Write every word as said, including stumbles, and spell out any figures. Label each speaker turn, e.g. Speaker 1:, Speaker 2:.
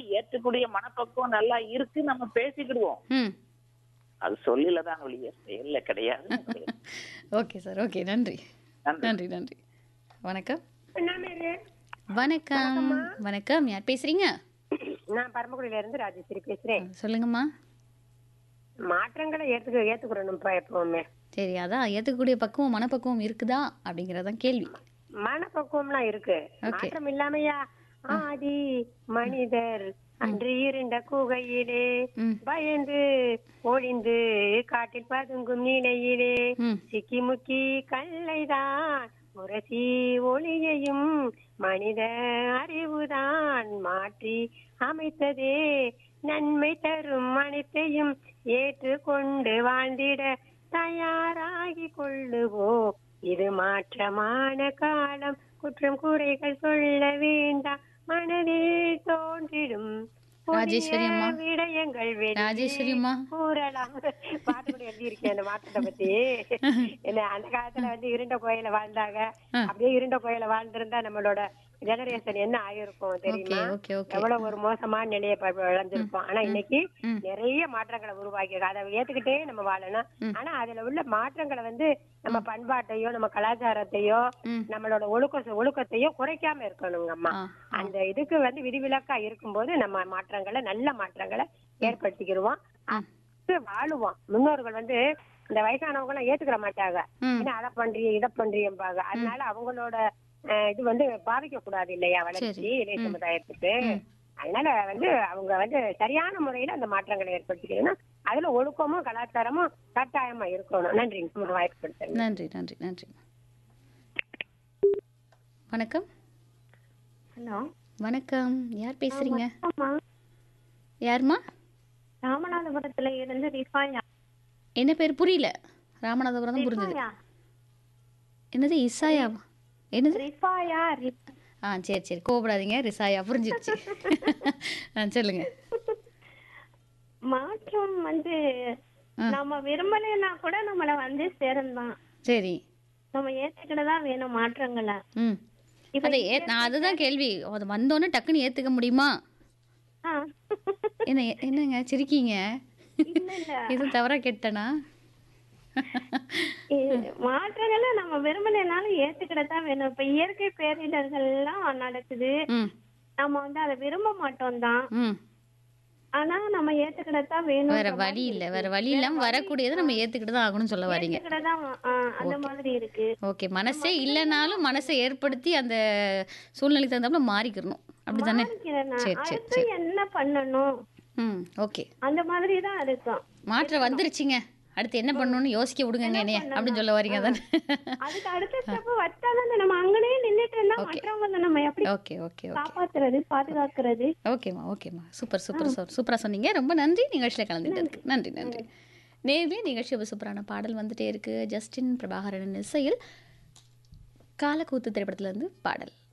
Speaker 1: ஏற்றுக்கூடிய மனப்பக்குவம் நல்லா இருக்கு, நம்ம பேசிக்கிடுவோம்.
Speaker 2: ம்.
Speaker 1: அது சொல்லில தான் ஒழிய செயல்ல கிடையாது.
Speaker 2: Okay sir. ஓகே. நன்றி.
Speaker 1: நன்றி.
Speaker 2: நன்றி, நன்றி. வணக்கம்.
Speaker 3: என்ன பேரு?
Speaker 2: வணக்கம்.
Speaker 3: வணக்கம்மா.
Speaker 2: வணக்கம். யார் பேசுறீங்க?
Speaker 3: நான் பரமக்குடியில இருந்து ராஜேஸ்வரி பேசுறேன்.
Speaker 2: சொல்லுங்கம்மா.
Speaker 3: மாற்றங்களை ஏத்துக்க ஏத்துக்கிறோம்ப்பா எப்பவுமே.
Speaker 2: சரி, அதான் ஏத்துக்கக்கூடிய பக்குவம், மனப்பக்குவம் இருக்குதா அப்படிங்கறதான் கேள்வி.
Speaker 3: மனப்பக்குவம்லாம் இருக்கு.
Speaker 2: ஓகே.
Speaker 3: மாற்றம் இல்லாமையா ஆதி மனிதர் அன்று இருண்ட குகையிலே
Speaker 2: ம்.
Speaker 3: பயந்து ஒளிந்து காட்டில் பதுங்கும் நிலையிலே
Speaker 2: ம்.
Speaker 3: சிக்கி முக்கி கல்லைதான் முரசி ஒளியையும் மனித அறிவுதான் மாற்றி அமைத்ததே. நன்மை தரும் அனைத்தையும் ஏற்றுக்கொண்டு வாழ்ந்திட தயாராகி கொள்ளுவோம். இது மாற்றமான காலம், குற்றம் குறைகள் சொல்ல வேண்டாம், மனதில் தோன்றிடும்
Speaker 2: ராஜேஸ்வரி அம்மா.
Speaker 3: விடயங்கள்
Speaker 2: ராஜேஸ்வரி அம்மா.
Speaker 3: கூறலாம். பாட்டு கூட எழுதி இருக்கேன் அந்த மாற்றத்தை பத்தி. என்ன அந்த காலத்துல வந்து இருண்ட கோயில வாழ்ந்தாங்க, அப்படியே இருண்ட கோயில வாழ்ந்திருந்தா நம்மளோட ஜெனரேஷன் என்ன ஆயிருக்கும் தெரியுமா?
Speaker 2: Okay, okay.
Speaker 3: எவ்வளவு ஒரு மோசமான நிலையை இழந்திருப்போம். ஆனா இன்னைக்கு நிறைய மாற்றங்களை உருவாக்கி அதை ஏத்துக்கிட்டே நம்ம வாழணும். ஆனா அதுல உள்ள மாற்றங்களை வந்து நம்ம பண்பாட்டையோ நம்ம கலாச்சாரத்தையோ நம்மளோட ஒழுக்க ஒழுக்கத்தையோ குறைக்காம இருக்கணுங்க அம்மா. அந்த இதுக்கு வந்து விதிவிலக்கா இருக்கும்போது நம்ம மாற்றங்களை நல்ல மாற்றங்களை ஏற்படுத்திக்கிடுவோம், வாழுவோம். முன்னோர்கள் வந்து இந்த வயசானவங்க எல்லாம் ஏத்துக்கிற மாட்டாங்க. ஏன்னா அதை பண்றீங்க இதை பண்றீம்பாங்க. அதனால அவங்களோட இது வந்து பாதிக்க கூடாது இல்லையா வளர்ச்சி இளைய சமுதாயத்துக்கு. அதனால வந்து அவங்க வந்து சரியான முறையில அந்த மாற்றங்களை ஏற்படுத்திக்கணும். அதுல ஒழுக்கமும் கலாச்சாரமும் கட்டாயமா இருக்கணும். நன்றி வாய்ப்பு கொடுத்தேன்.
Speaker 2: நன்றி, நன்றி, நன்றி. வணக்கம்.
Speaker 3: ஹலோ.
Speaker 2: வணக்கம். யார் பேசுறீங்க? யாருமா?
Speaker 3: ராமநாதபுரத்துல இருந்து ரிஃபாயா.
Speaker 2: என்ன பேர் புரியல? ராமநாதபுரம் தான் புரிஞ்சது. என்னது இசாயா? என்னது?
Speaker 3: ரிஃபாயா.
Speaker 2: ஆ சரி சரி, கோபப்படாதீங்க. ரிசாயா புரிஞ்சிருச்சு. ஆ சொல்லுங்க.
Speaker 4: மாற்றம் வந்து நம்ம விரும்பலைன்னா கூட நம்மள வந்து சேரலாம்.
Speaker 2: சரி.
Speaker 4: நம்ம ஏத்துக்கிட்டதான் வேணும் மாற்றங்களை.
Speaker 2: ம். அதே நான் அதுதான் கேள்வி. அது வந்தோன்னே டக்குன்னு ஏத்துக்க முடியுமா? என்ன என்னங்க சிரிக்கீங்க? எதுவும் தவறா கேட்டனா?
Speaker 4: மாற்றங்களை நம்ம விரும்பலைனாலும் ஏத்துக்கிட்டதான் வேணும். இப்ப இயற்கை பேரிடர்கள் எல்லாம் நடக்குது, நம்ம வந்து அதை விரும்ப மாட்டோம் தான். ஆனா நம்ம ஏத்துக்கிட்டதான் வேணும்.
Speaker 2: வேற வழி இல்ல. வேற வழி இல்லாம வரக்கூடியதை நம்ம ஏத்துக்கிட்டு தான் ஆகணும்னு சொல்ல வரீங்க.
Speaker 4: அந்த மாதிரி இருக்கு.
Speaker 2: ஓகே. மனசே இல்லைனாலும் மனசை ஏற்படுத்தி அந்த சூழ்நிலைக்கு தகுந்தாப்புல மாறிக்கணும், அப்படித்தானே? சரி சரி சரி.
Speaker 4: என்ன பண்ணணும்?
Speaker 2: ம். ஓகே.
Speaker 4: அந்த மாதிரி தான் இருக்கும்.
Speaker 2: மாற்றம் வந்துருச்சுங்க, அடுத்து என்ன பண்ணணும்னு யோசிக்க விடுங்க என்னைய அப்படின்னு சொல்ல வரீங்க தானே?
Speaker 4: அதுக்கு அடுத்த ஸ்டெப் வச்சாதானே. நம்ம அங்கனே நின்னுட்டு இருந்தா மற்றவங்க நம்ம எப்படி
Speaker 2: ஓகே ஓகே ஓகே
Speaker 4: காப்பாத்துறது பாதுகாக்கிறது?
Speaker 2: ஓகேம்மா ஓகேம்மா. சூப்பர் சூப்பர் சூப்பரா சொன்னீங்க. ரொம்ப நன்றி நிகழ்ச்சியில் கலந்துட்டதுக்கு. நன்றி நன்றி. நேர்லயே நிகழ்ச்சி ஒரு சூப்பரான பாடல் வந்துட்டே இருக்கு. ஜஸ்டின் பிரபாகரனின் இசையில் காலக்கூத்து திரைப்படத்துல இருந்து பாடல்.